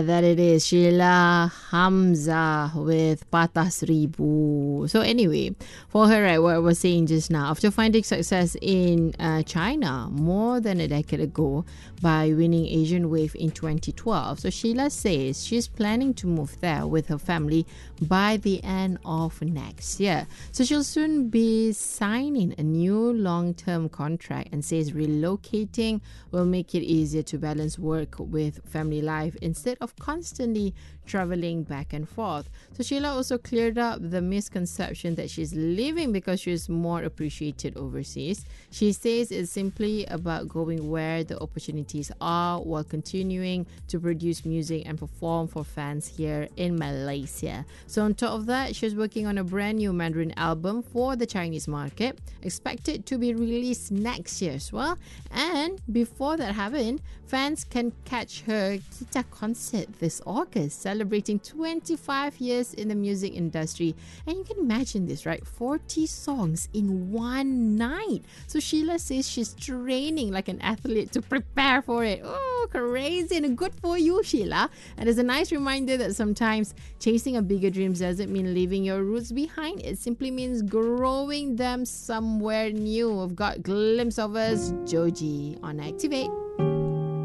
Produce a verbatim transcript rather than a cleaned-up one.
That it is Sheila Hamza with Patah Seribu. So anyway, for her, right, what I was saying just now, after finding success in uh, China more than a decade ago by winning Asian Wave in twenty twelve, so Sheila says she's planning to move there with her family by the end of next year. So she'll soon be signing a new long-term contract and says relocating will make it easier to balance work with family life instead of constantly traveling back and forth. So Sheila also cleared up the misconception that she's leaving because she's more appreciated overseas. She says it's simply about going where the opportunities are while continuing to produce music and perform for fans here in Malaysia. So on top of that, she's working on a brand new Mandarin album for the Chinese market, expected to be released next year as well. And before that happens, fans can catch her guitar concert this August, celebrating twenty-five years in the music industry. And you can imagine this, right? forty songs in one night. So Sheila says she's training like an athlete to prepare for it. Oh, crazy, and good for you, Sheila. And it's a nice reminder that sometimes chasing a bigger dreams doesn't mean leaving your roots behind. It simply means growing them somewhere new. We've got Glimpse of Us, Joji on Activate.